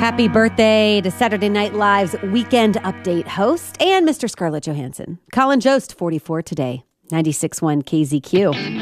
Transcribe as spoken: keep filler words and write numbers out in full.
Happy birthday to Saturday Night Live's Weekend Update host and Mister Scarlett Johansson. Colin Jost, forty-four today, ninety-six point one K Z Q.